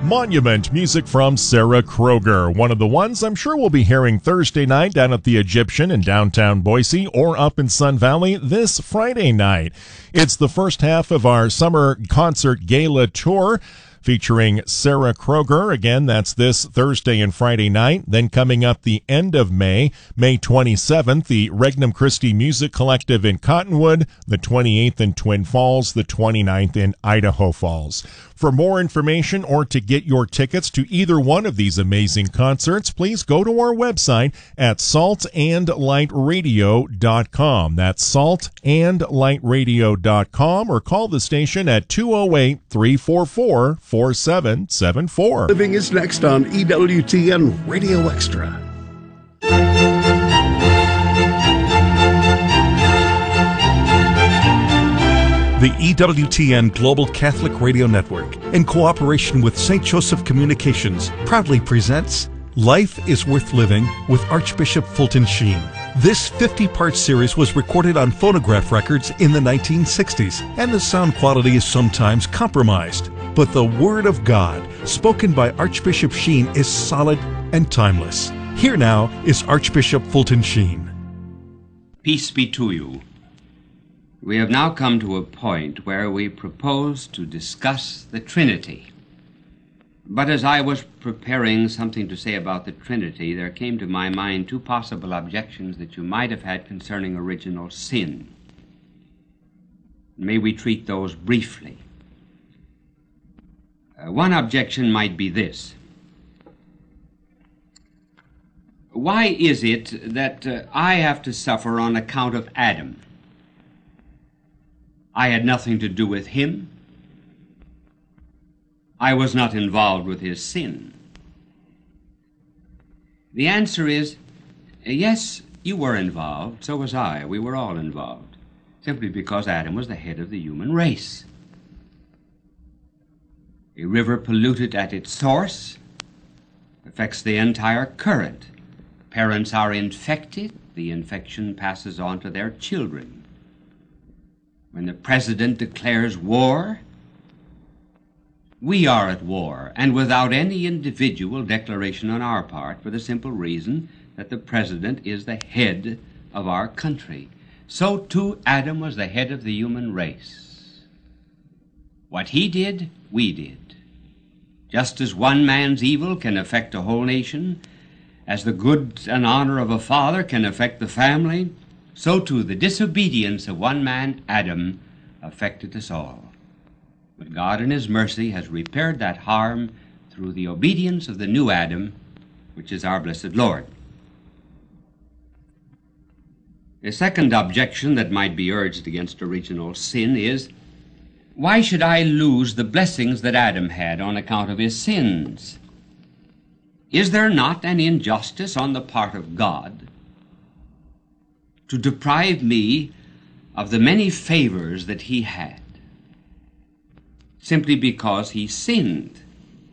Monument, music from Sarah Kroger, one of the ones I'm sure we'll be hearing Thursday night down at the Egyptian in downtown Boise or up in Sun Valley this Friday night. It's the first half of our summer concert gala tour featuring Sarah Kroger. Again, that's this Thursday and Friday night. Then coming up the end of May, May 27th, the Regnum Christi Music Collective in Cottonwood, the 28th in Twin Falls, the 29th in Idaho Falls. For more information or to get your tickets to either one of these amazing concerts, please go to our website at saltandlightradio.com. That's saltandlightradio.com, or call the station at 208-344-4774. Living is next on EWTN Radio Extra. The EWTN Global Catholic Radio Network, in cooperation with St. Joseph Communications, proudly presents Life is Worth Living with Archbishop Fulton Sheen. This 50-part series was recorded on phonograph records in the 1960s, and the sound quality is sometimes compromised. But the Word of God, spoken by Archbishop Sheen, is solid and timeless. Here now is Archbishop Fulton Sheen. Peace be to you. We have now come to a point where we propose to discuss the Trinity. But as I was preparing something to say about the Trinity, there came to my mind two possible objections that you might have had concerning original sin. May we treat those briefly. One objection might be this. Why is it that I have to suffer on account of Adam? I had nothing to do with him. I was not involved with his sin. The answer is, yes, you were involved, so was I. We were all involved, simply because Adam was the head of the human race. A river polluted at its source affects the entire current. Parents are infected, the infection passes on to their children. When the president declares war, we are at war, and without any individual declaration on our part, for the simple reason that the president is the head of our country. So too Adam was the head of the human race. What he did, we did. Just as one man's evil can affect a whole nation, as the good and honor of a father can affect the family, so too the disobedience of one man, Adam, affected us all. But God in his mercy has repaired that harm through the obedience of the new Adam, which is our blessed Lord. A second objection that might be urged against original sin is, why should I lose the blessings that Adam had on account of his sins? Is there not an injustice on the part of God to deprive me of the many favors that he had, simply because he sinned?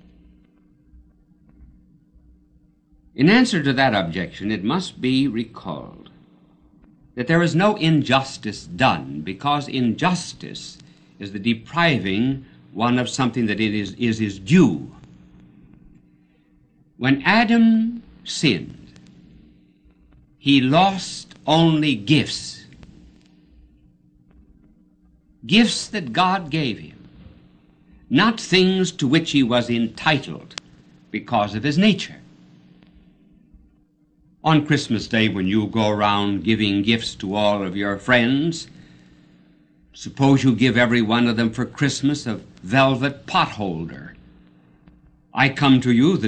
In answer to that objection, it must be recalled that there is no injustice done, because injustice is the depriving one of something that is his due. When Adam sinned, he lost only gifts. Gifts that God gave him, not things to which he was entitled because of his nature. On Christmas Day, when you go around giving gifts to all of your friends, suppose you give every one of them for Christmas a velvet potholder. I come to you, the